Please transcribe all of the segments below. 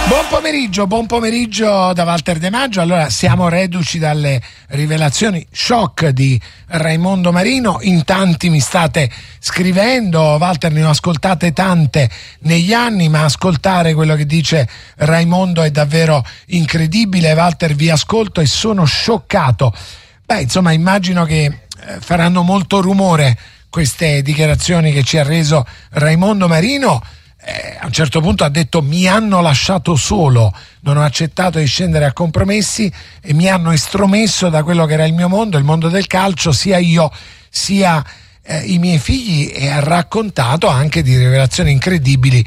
Buon pomeriggio da Walter De Maggio. Allora, siamo reduci dalle rivelazioni shock di Raimondo Marino. In tanti mi state scrivendo, Walter, ne ho ascoltate tante negli anni, ma ascoltare quello che dice Raimondo è davvero incredibile. Walter, vi ascolto e sono scioccato. Insomma, immagino che faranno molto rumore queste dichiarazioni che ci ha reso Raimondo Marino. A un certo punto ha detto: mi hanno lasciato solo, non ho accettato di scendere a compromessi e mi hanno estromesso da quello che era il mio mondo, il mondo del calcio, sia io sia i miei figli, e ha raccontato anche di rivelazioni incredibili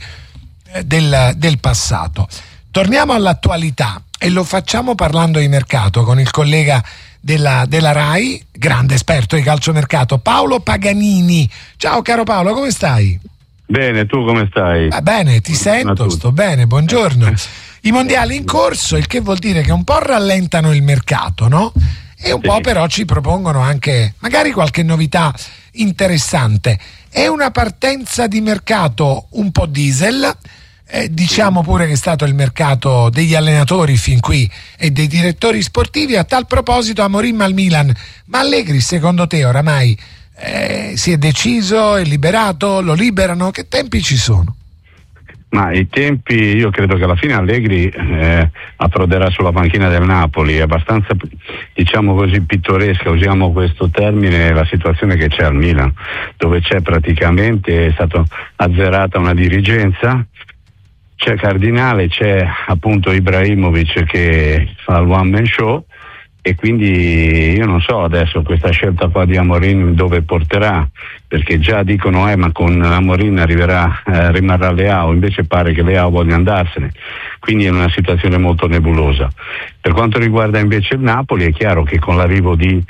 del passato. Torniamo all'attualità e lo facciamo parlando di mercato con il collega della Rai, grande esperto di calciomercato, Paolo Paganini. Ciao caro Paolo, come stai? Bene, tu come stai? Bene, ti sento, sto bene, buongiorno. I mondiali in corso, il che vuol dire che un po' rallentano il mercato, no? E un po' però ci propongono anche magari qualche novità interessante. È una partenza di mercato un po' diesel, diciamo pure che è stato il mercato degli allenatori fin qui e dei direttori sportivi. A tal proposito, Amorim al Milan, ma Allegri secondo te oramai si è deciso, è liberato, lo liberano? Che tempi ci sono? Ma i tempi, io credo che alla fine Allegri approderà sulla panchina del Napoli. È abbastanza, diciamo così, pittoresca, usiamo questo termine, la situazione che c'è al Milan, dove c'è praticamente, è stata azzerata una dirigenza, c'è Cardinale, c'è appunto Ibrahimovic che fa il one man show, e quindi io non so adesso questa scelta qua di Amorim dove porterà, perché già dicono ma con Amorim rimarrà Leao, invece pare che Leao voglia andarsene, quindi è una situazione molto nebulosa. Per quanto riguarda invece il Napoli, è chiaro che con l'arrivo di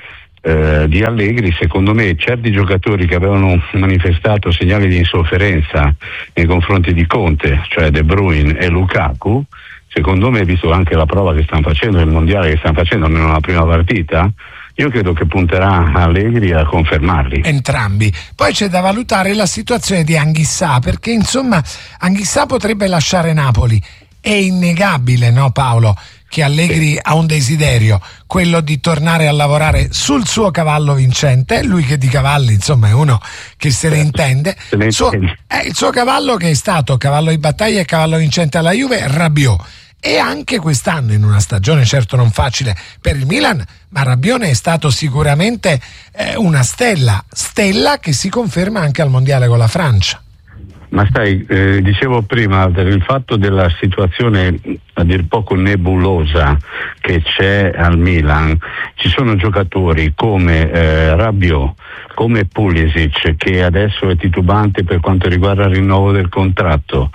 Allegri, secondo me certi giocatori che avevano manifestato segnali di insofferenza nei confronti di Conte, cioè De Bruyne e Lukaku, secondo me, visto anche la prova che stanno facendo, il mondiale che stanno facendo nella prima partita, io credo che punterà Allegri a confermarli. Entrambi. Poi c'è da valutare la situazione di Anghissà, perché insomma Anghissà potrebbe lasciare Napoli. È innegabile, no Paolo, che Allegri ha un desiderio, quello di tornare a lavorare sul suo cavallo vincente, lui che di cavalli insomma è uno che se ne intende. Il suo cavallo, che è stato cavallo di battaglia e cavallo vincente alla Juve, è Rabiot. E anche quest'anno, in una stagione certo non facile per il Milan, ma Rabiot è stato sicuramente una stella che si conferma anche al mondiale con la Francia. Ma sai, dicevo prima del fatto della situazione a dir poco nebulosa che c'è al Milan. Ci sono giocatori come Rabiot, come Pulisic, che adesso è titubante per quanto riguarda il rinnovo del contratto,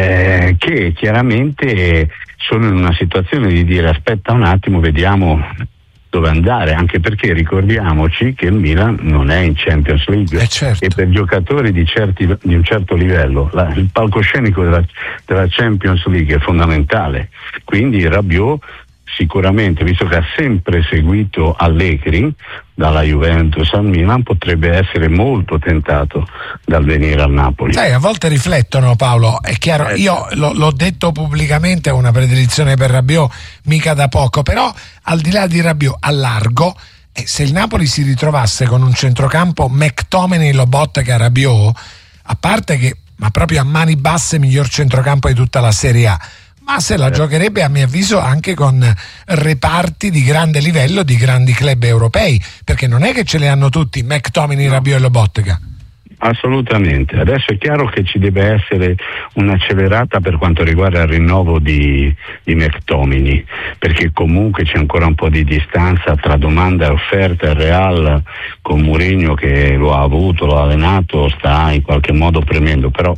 che chiaramente sono in una situazione di dire aspetta un attimo, vediamo dove andare, anche perché ricordiamoci che il Milan non è in Champions League, certo. E per giocatori di un certo livello il palcoscenico della Champions League è fondamentale, quindi Rabiot sicuramente, visto che ha sempre seguito Allegri dalla Juventus al Milan, potrebbe essere molto tentato dal venire al Napoli. Sai, a volte riflettono, Paolo, è chiaro, io l'ho detto pubblicamente, ho una predilezione per Rabiot mica da poco, però al di là di Rabiot a largo, se il Napoli si ritrovasse con un centrocampo McTominay, Lobotka, Rabiot, a parte che, ma proprio a mani basse, miglior centrocampo di tutta la Serie A, ma se la giocherebbe a mio avviso anche con reparti di grande livello di grandi club europei, perché non è che ce li hanno tutti McTominay, Rabiot e Lobotka. Assolutamente, adesso è chiaro che ci deve essere un'accelerata per quanto riguarda il rinnovo di McTominay, perché comunque c'è ancora un po' di distanza tra domanda e offerta. Il Real con Mourinho che lo ha avuto, lo ha allenato, sta in qualche modo premendo, però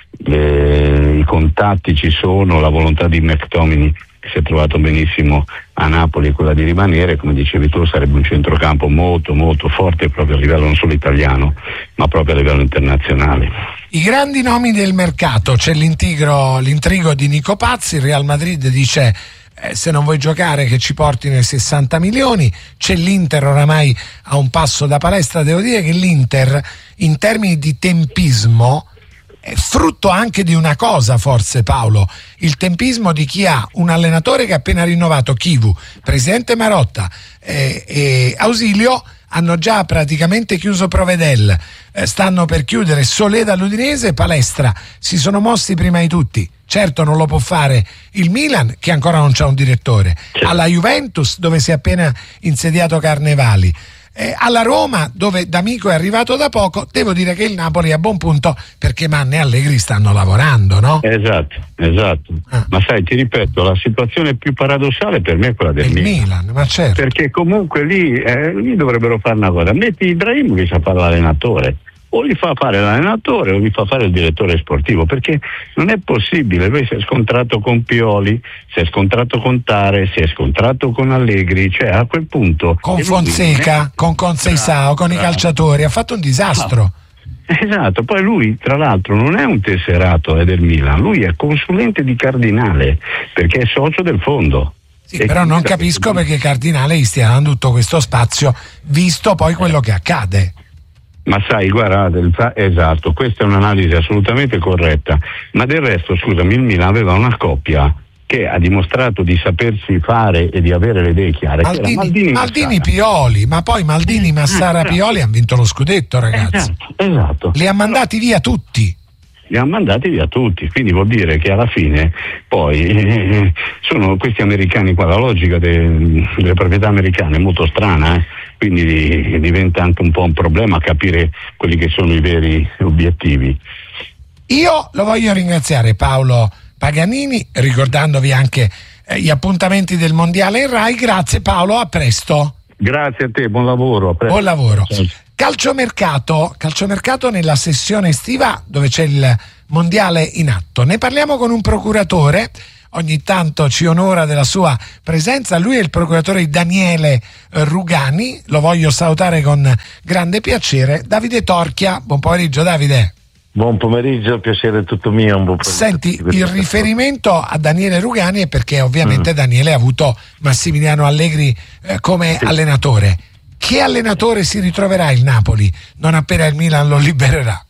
i contatti ci sono, la volontà di McTominay che si è trovato benissimo a Napoli, quella di rimanere, come dicevi tu, sarebbe un centrocampo molto molto forte proprio a livello non solo italiano ma proprio a livello internazionale. I grandi nomi del mercato, c'è l'intrigo di Nico Pazzi, il Real Madrid dice se non vuoi giocare che ci portino i 60 milioni, c'è l'Inter oramai a un passo da palestra. Devo dire che l'Inter in termini di tempismo è frutto anche di una cosa, forse, Paolo, il tempismo di chi ha un allenatore che ha appena rinnovato. Chivu, presidente Marotta e Ausilio hanno già praticamente chiuso Provedel, stanno per chiudere Solé all'Udinese, Palestra si sono mossi prima di tutti. Certo non lo può fare il Milan, che ancora non c'ha un direttore, alla Juventus, dove si è appena insediato Carnevali, alla Roma, dove D'Amico è arrivato da poco. Devo dire che il Napoli è a buon punto, perché Manni e Allegri stanno lavorando, no? Esatto. Ma sai, ti ripeto, la situazione più paradossale per me è quella del Milan, ma certo. Perché comunque lì dovrebbero fare una cosa: metti Ibrahimovic a fare l'allenatore, o li fa fare l'allenatore o li fa fare il direttore sportivo, perché non è possibile. Lui si è scontrato con Pioli, si è scontrato con Tare, si è scontrato con Allegri, cioè a quel punto con Fonseca, con Conceição, con i calciatori, ha fatto un disastro. Esatto, poi lui tra l'altro non è un tesserato del Milan, lui è consulente di Cardinale, perché è socio del fondo. Sì, però non capisco perché Cardinale gli stia dando tutto questo spazio, visto poi quello che accade. Ma sai, guarda, esatto, questa è un'analisi assolutamente corretta, ma del resto, scusami, il Milan aveva una coppia che ha dimostrato di sapersi fare e di avere le idee chiare. Maldini Pioli, ma poi Maldini, Massara, Pioli hanno vinto lo scudetto, ragazzi. Esatto. Li ha mandati via tutti. Quindi vuol dire che alla fine poi sono questi americani qua, la logica delle proprietà americane è molto strana, quindi diventa anche un po' un problema capire quelli che sono i veri obiettivi. Io lo voglio ringraziare, Paolo Paganini, ricordandovi anche gli appuntamenti del Mondiale in Rai. Grazie Paolo, a presto. Grazie a te, buon lavoro. Buon lavoro. Calciomercato nella sessione estiva, dove c'è il Mondiale in atto. Ne parliamo con un procuratore, ogni tanto ci onora della sua presenza. Lui è il procuratore Daniele Rugani, lo voglio salutare con grande piacere. Davide Torchia, buon pomeriggio Davide. Buon pomeriggio, piacere tutto mio. Un buon Senti, il riferimento a Daniele Rugani è perché ovviamente Daniele ha avuto Massimiliano Allegri come allenatore. Che allenatore si ritroverà il Napoli non appena il Milan lo libererà?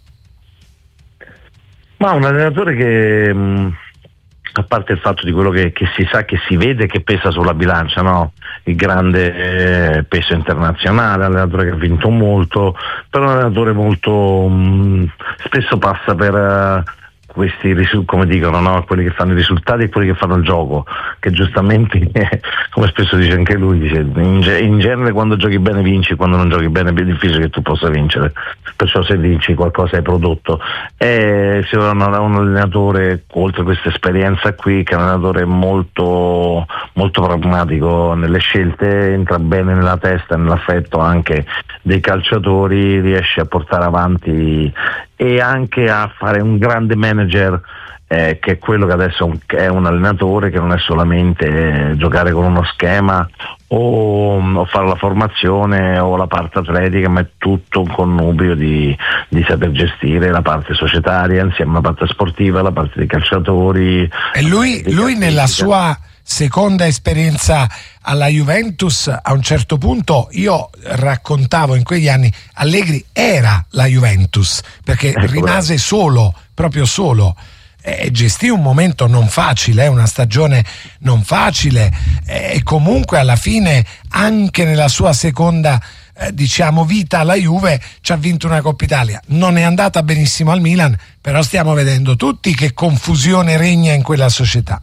Ma un allenatore che, a parte il fatto di quello che si sa, che si vede, che pesa sulla bilancia, no? Il grande peso internazionale, allenatore che ha vinto molto, però un allenatore molto spesso passa per questi, come dicono, no? Quelli che fanno i risultati e quelli che fanno il gioco, che giustamente, come spesso dice anche lui, dice, in genere quando giochi bene vinci, quando non giochi bene è difficile che tu possa vincere, perciò se vinci qualcosa hai prodotto. E si un allenatore, oltre a questa esperienza qui, che è un allenatore molto, molto pragmatico nelle scelte, entra bene nella testa, nell'affetto anche dei calciatori, riesce a portare avanti e anche a fare un grande manager, che è quello che adesso è un allenatore, che non è solamente giocare con uno schema o fare la formazione o la parte atletica, ma è tutto un connubio di saper gestire la parte societaria insieme alla parte sportiva, la parte dei calciatori. E lui nella sua seconda esperienza alla Juventus, a un certo punto io raccontavo, in quegli anni Allegri era la Juventus, perché rimase solo, proprio solo, e gestì un momento non facile, una stagione non facile, e comunque alla fine anche nella sua seconda vita alla Juve ci ha vinto una Coppa Italia. Non è andata benissimo al Milan, però stiamo vedendo tutti che confusione regna in quella società.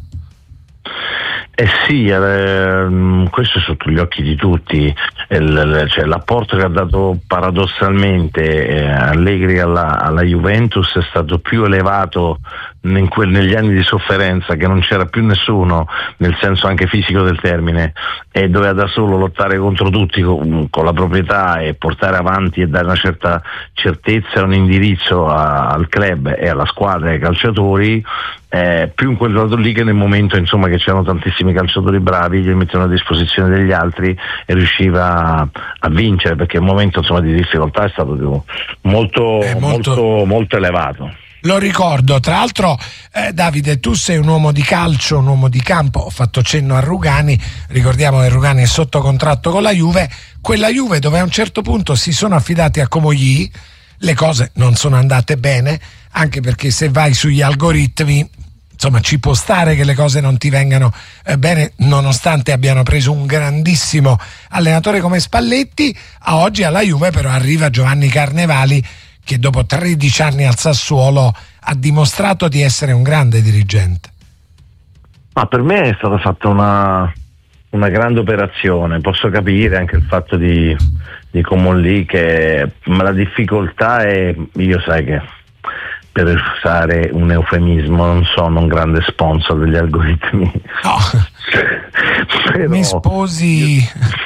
Sì, questo è sotto gli occhi di tutti, cioè, l'apporto che ha dato paradossalmente Allegri alla Juventus è stato più elevato negli anni di sofferenza, che non c'era più nessuno, nel senso anche fisico del termine, e doveva da solo lottare contro tutti con la proprietà e portare avanti e dare una certa certezza e un indirizzo al club e alla squadra e ai calciatori, più in quel lato lì che nel momento, insomma, che c'erano tantissimi calciatori bravi, li mettevano a disposizione degli altri e riusciva a vincere, perché il momento, insomma, di difficoltà è stato molto elevato. Lo ricordo, tra l'altro Davide, tu sei un uomo di calcio, un uomo di campo, ho fatto cenno a Rugani, ricordiamo che Rugani è sotto contratto con la Juve, quella Juve dove a un certo punto si sono affidati a Comogli, le cose non sono andate bene, anche perché se vai sugli algoritmi, insomma, ci può stare che le cose non ti vengano bene, nonostante abbiano preso un grandissimo allenatore come Spalletti. A oggi alla Juve però arriva Giovanni Carnevali, che dopo 13 anni al Sassuolo ha dimostrato di essere un grande dirigente. Ma per me è stata fatta una grande operazione. Posso capire anche il fatto di Comolli, ma la difficoltà è, io sai che, per usare un eufemismo, non sono un grande sponsor degli algoritmi. No, però, mi sposi.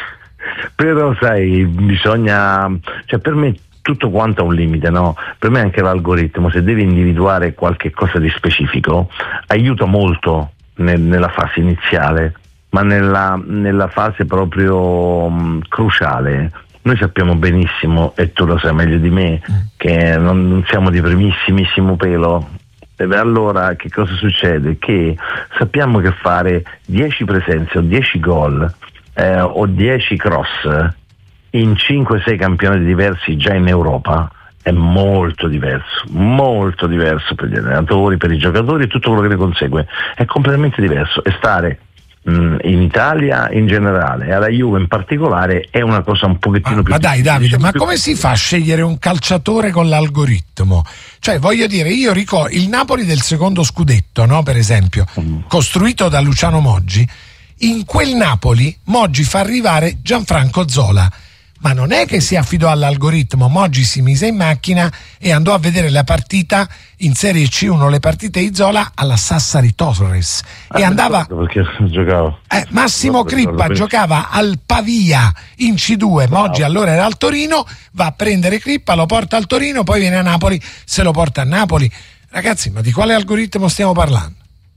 Però sai, bisogna, cioè per me tutto quanto ha un limite, no? Per me anche l'algoritmo, se devi individuare qualche cosa di specifico, aiuta molto nella fase iniziale, ma nella fase proprio cruciale. Noi sappiamo benissimo, e tu lo sai meglio di me, che non siamo di primissimissimo pelo. E allora che cosa succede? Che sappiamo che fare 10 presenze o 10 gol o 10 cross in 5-6 campionati diversi già in Europa è molto diverso per gli allenatori, per i giocatori e tutto quello che ne consegue. È completamente diverso, e stare in Italia in generale e alla Juve in particolare è una cosa un pochettino più. Ma dai Davide, ma come si fa a scegliere un calciatore con l'algoritmo? Cioè, voglio dire, io ricordo il Napoli del secondo scudetto, no, per esempio, costruito da Luciano Moggi. In quel Napoli Moggi fa arrivare Gianfranco Zola, ma non è che si affidò all'algoritmo. Moggi si mise in macchina e andò a vedere la partita in Serie C1, le partite di Zola alla Sassari Torres, e andava perché giocava Massimo Crippa giocava al Pavia in C2. Moggi allora era al Torino, va a prendere Crippa, lo porta al Torino, poi viene a Napoli, se lo porta a Napoli. Ragazzi, ma di quale algoritmo stiamo parlando?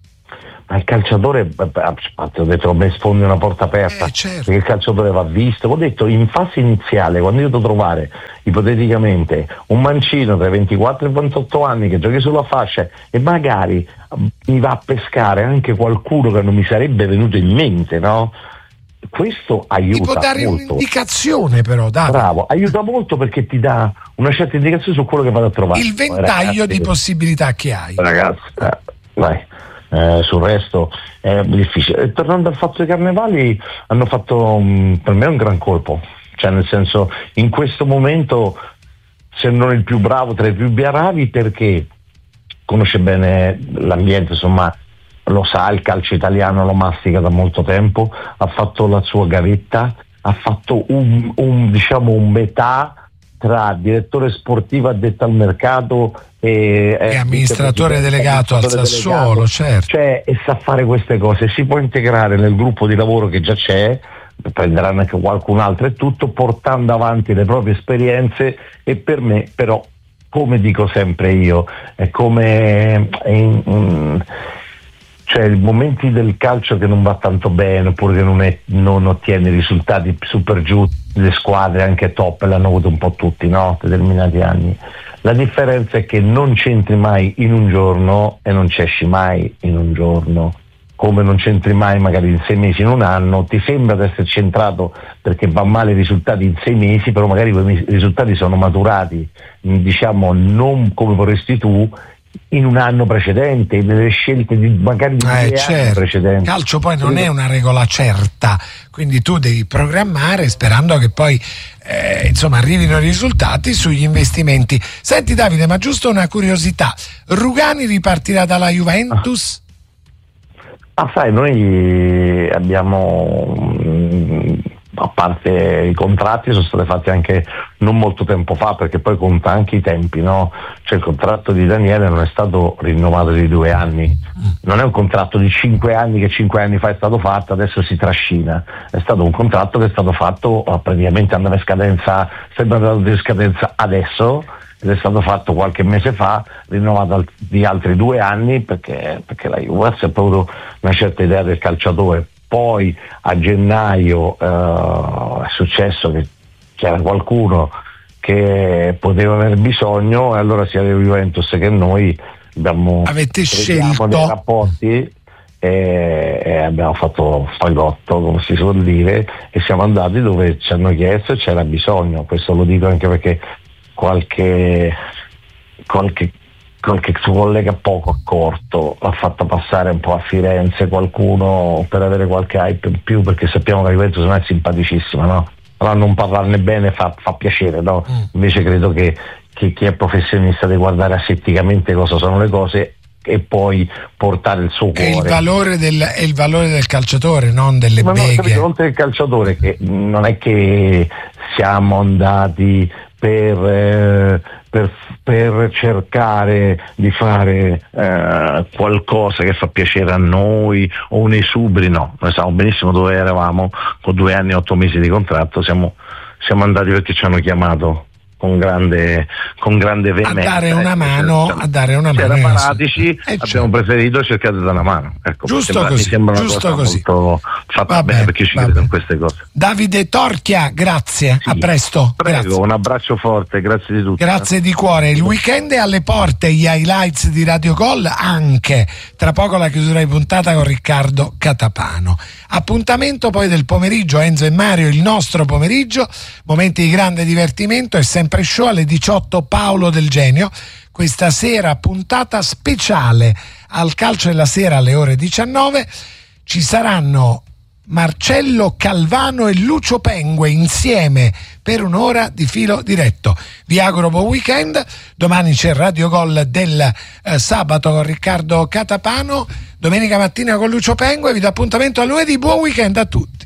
Ma il calciatore, ho detto, mi sfondi una porta aperta, certo. Perché il calciatore va visto. Ho detto, in fase iniziale, quando io devo trovare ipoteticamente un mancino tra i 24 e i 28 anni che giochi sulla fascia e magari mi va a pescare anche qualcuno che non mi sarebbe venuto in mente, no? Questo aiuta molto. Ti può dare un'indicazione, però, Davide. Bravo, aiuta molto perché ti dà una certa indicazione su quello che vado a trovare. Il ventaglio di possibilità che hai. Ragazzi, vai. Sul resto è difficile. Tornando al fatto dei Carnevali, hanno fatto per me un gran colpo, cioè nel senso, in questo momento se non il più bravo tra i più bravi, perché conosce bene l'ambiente, insomma lo sa, il calcio italiano lo mastica da molto tempo, ha fatto la sua gavetta, ha fatto un metà tra direttore sportivo addetto al mercato e amministratore delegato al Sassuolo, certo. Cioè, e sa fare queste cose, si può integrare nel gruppo di lavoro che già c'è, prenderanno anche qualcun altro e tutto, portando avanti le proprie esperienze. E per me però, come dico sempre io, è come cioè i momenti del calcio che non va tanto bene, oppure che non ottiene risultati super giù, le squadre anche top l'hanno avuto un po' tutti, no? Determinati anni. La differenza è che non c'entri mai in un giorno e non ci esci mai in un giorno, come non c'entri mai magari in 6 mesi, in un anno. Ti sembra di essere centrato perché va male i risultati in 6 mesi, però magari quei risultati sono maturati, diciamo, non come vorresti tu, in un anno precedente, delle scelte magari di 2 anni precedenti. Il calcio poi non è una regola certa, quindi tu devi programmare sperando che poi insomma arrivino i risultati sugli investimenti. Senti Davide, ma giusto una curiosità, Rugani ripartirà dalla Juventus? Sai, noi abbiamo, a parte i contratti, sono stati fatti anche non molto tempo fa, perché poi conta anche i tempi, no? Cioè il contratto di Daniele non è stato rinnovato di 2 anni, non è un contratto di 5 anni che 5 anni fa è stato fatto, adesso si trascina. È stato un contratto che è stato fatto praticamente andava in scadenza, sembra andato in scadenza adesso, ed è stato fatto qualche mese fa, rinnovato di altri 2 anni, perché la Juve ha sempre avuto una certa idea del calciatore. Poi a gennaio è successo che c'era qualcuno che poteva aver bisogno, e allora sia la Juventus che noi avete scelto dei rapporti e abbiamo fatto fagotto, come si suol dire, e siamo andati dove ci hanno chiesto e c'era bisogno. Questo lo dico anche perché qualche suo collega poco accorto l'ha fatta passare un po' a Firenze, qualcuno per avere qualche hype in più, perché sappiamo che la Juventus non è simpaticissima, no? Allora non parlarne bene fa piacere, no? Invece credo che chi è professionista deve guardare asetticamente cosa sono le cose e poi portare il suo cuore. È il valore del calciatore, non delle beghe. Non del calciatore, che non è che siamo andati per cercare di fare qualcosa che fa piacere a noi o un esubri, no, noi sappiamo benissimo dove eravamo con 2 anni e 8 mesi di contratto, siamo andati perché ci hanno chiamato con grande veemenza a dare una mano. Era paratici, abbiamo preferito cercare di dare una mano. Ecco, giusto così. Molto fatta bene, perché ci credo in queste cose. Davide Torchia, grazie, a presto. Prego, grazie. Un abbraccio forte, grazie di tutto. Grazie di cuore. Il weekend è alle porte, gli highlights di Radio Gol anche. Tra poco la chiusura di puntata con Riccardo Catapano. Appuntamento poi del pomeriggio, Enzo e Mario, il nostro pomeriggio, momenti di grande divertimento e sempre show alle 18, Paolo Del Genio. Questa sera puntata speciale al calcio della sera alle ore 19. Ci saranno Marcello Calvano e Lucio Pengue insieme per un'ora di filo diretto. Vi auguro buon weekend. Domani c'è Radio Gol del sabato con Riccardo Catapano, domenica mattina con Lucio Pengue. Vi do appuntamento a lunedì. Buon weekend a tutti.